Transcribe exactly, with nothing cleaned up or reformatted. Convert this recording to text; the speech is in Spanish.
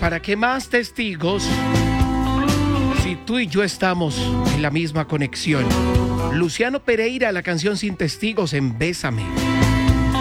¿para qué más testigos si tú y yo estamos en la misma conexión? Luciano Pereira, la canción Sin Testigos en Bésame.